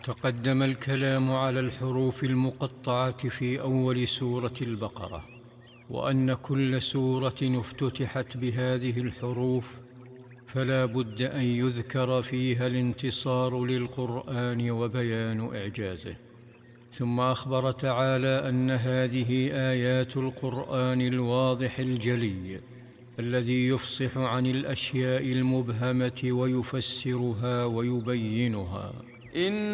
تقدم الكلام على الحروف المقطعة في أول سورة البقرة، وأن كل سورة افتتحت بهذه الحروف فلا بد أن يذكر فيها الانتصار للقرآن وبيان إعجازه. ثم أخبر تعالى أن هذه آيات القرآن الواضح الجلي الذي يفصح عن الأشياء المبهمة ويفسرها ويبينها.